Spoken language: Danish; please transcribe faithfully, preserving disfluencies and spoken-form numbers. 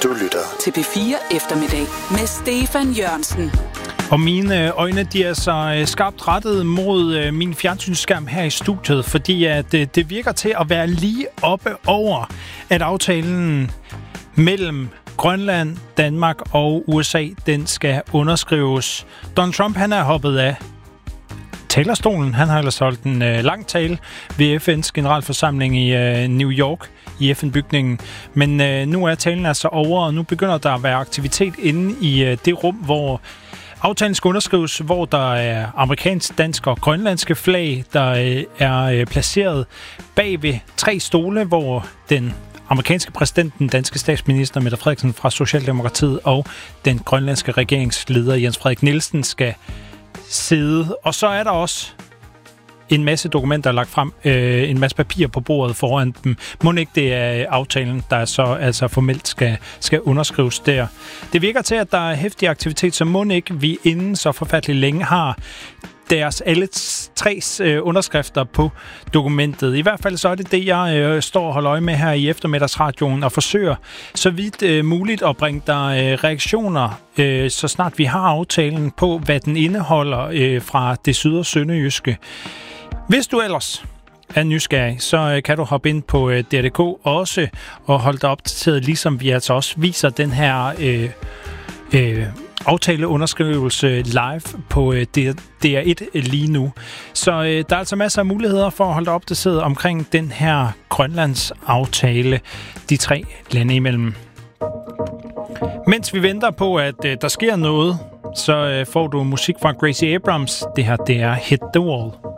Du lytter til P fire Eftermiddag med Stefan Jørgensen. Og mine øjne, de er så skarpt rettet mod min fjernsynsskærm her i studiet, fordi at det virker til at være lige oppe over, at aftalen mellem Grønland, Danmark og U S A, den skal underskrives. Donald Trump, han er hoppet af talerstolen. Han har ellers holdt en øh, lang tale ved F N's generalforsamling i øh, New York, i F N-bygningen. Men øh, nu er talen altså over, og nu begynder der at være aktivitet inde i øh, det rum, hvor aftalen skal underskrives, hvor der er amerikansk, dansk og grønlandske flag, der øh, er øh, placeret bag ved tre stole, hvor den amerikanske præsident, den danske statsminister Mette Frederiksen fra Socialdemokratiet og den grønlandske regeringsleder Jens Frederik Nielsen skal sidde. Og så er der også en masse dokumenter lagt frem, øh, en masse papir på bordet foran dem. Må ikke det er aftalen, der så altså formelt skal, skal underskrives der. Det virker til, at der er heftig aktivitet, så må ikke vi inden så forfærdeligt længe har deres alle tres øh, underskrifter på dokumentet. I hvert fald så er det det, jeg øh, står og holder øje med her i eftermiddagsradioen og forsøger så vidt øh, muligt at bringe der øh, reaktioner, øh, så snart vi har aftalen på, hvad den indeholder øh, fra det syd- og sønderjyske. Hvis du ellers er nysgerrig, så øh, kan du hoppe ind på øh, D R punktum D K også og holde dig opdateret, ligesom vi altså også viser den her øh, øh, aftaleunderskrivelse live på øh, D R et lige nu. Så øh, der er altså masser af muligheder for at holde dig opdateret omkring den her Grønlands aftale, de tre lande imellem. Mens vi venter på, at øh, der sker noget, så øh, får du musik fra Gracie Abrams. Det her, det er Hit the Wall.